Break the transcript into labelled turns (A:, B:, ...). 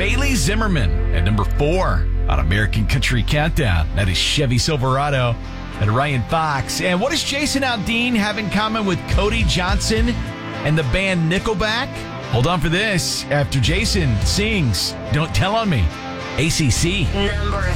A: Bailey Zimmerman at number 4 on American Country Countdown. That is Chevy Silverado and Ryan Fox. And what does Jason Aldean have in common with Cody Johnson and the band Nickelback? Hold on for this after Jason sings Don't Tell on Me. ACC.
B: Number